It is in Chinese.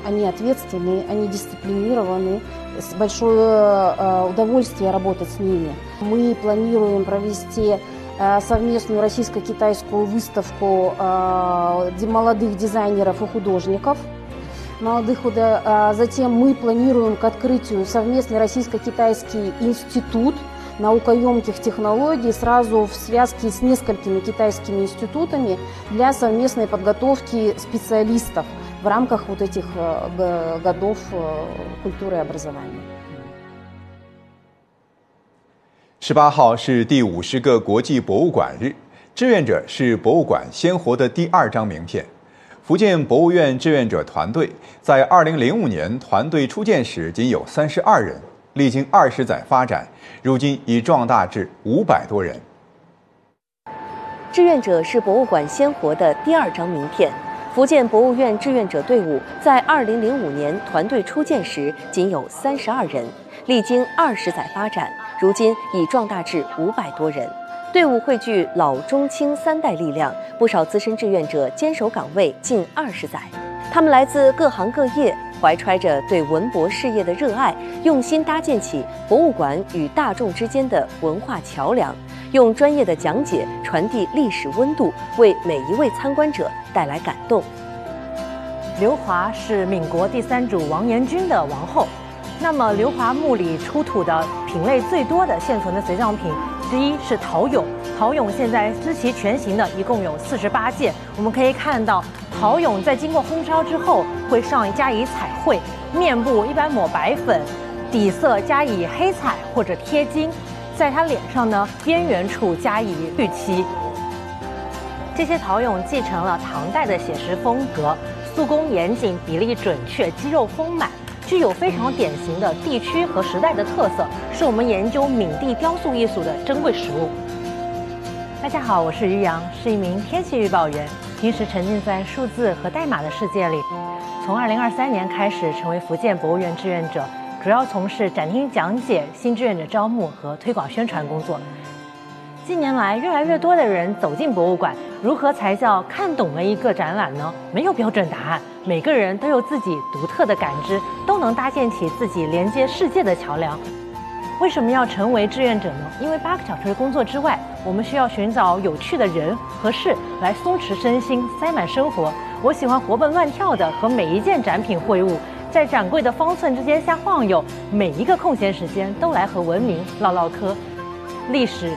Они ответственны, они дисциплинированы, с большое удовольствие работать с ними. Мы планируем провести совместную российско-китайскую выставку молодых дизайнеров и художников. Затем мы планируем к открытию совместный российско-китайский институт наукоемких технологий сразу в связке с несколькими китайскими институтами для совместной подготовки специалистов в рамках вот этих годов культуры и образования. 18号是第50个国际博物馆日，志愿者是博物馆鲜活的第2张名片。福建博物院志愿者团队在2005年团队初建时仅有32人，历经20载发展，如今已壮大至500多人。 志愿者是博物馆鲜活的第2张名片。福建博物院志愿者队伍在2005年团队初建时仅有32人，历经20载发展，如今已壮大至500多人。队伍汇聚老中青3代力量，不少资深志愿者坚守岗位近20载。他们来自各行各业，怀揣着对文博事业的热爱，用心搭建起博物馆与大众之间的文化桥梁，用专业的讲解传递历史温度，为每一位参观者带来感动。 刘华是闽国第3主王延君的王后。那么刘华墓里出土的品类最多的现存的随葬品，之一是陶俑。陶俑现在知其全形的一共有48件。我们可以看到，陶俑在经过烘烧之后，会加以彩绘，面部一般抹白粉，底色加以黑彩或者贴金，在它脸上呢边缘处加以绿漆。这些陶俑继承了唐代的写实风格，塑工严谨，比例准确，肌肉丰满。具有非常典型的地区和时代的特色，是我们研究闽地雕塑艺术的珍贵实物。大家好，我是于洋，是一名天气预报员，平时沉浸在数字和代码的世界里。从2023年开始，成为福建博物院志愿者，主要从事展厅讲解、新志愿者招募和推广宣传工作。近年来，越来越多的人走进博物馆，如何才叫看懂了一个展览呢？没有标准答案，每个人都有自己独特的感知，都能搭建起自己连接世界的桥梁。为什么要成为志愿者呢？因为8个小时的工作之外，我们需要寻找有趣的人和事来松弛身心，塞满生活。我喜欢活蹦乱跳的和每一件展品会晤，在展柜的方寸之间瞎晃悠，每一个空闲时间都来和文明唠唠嗑。历史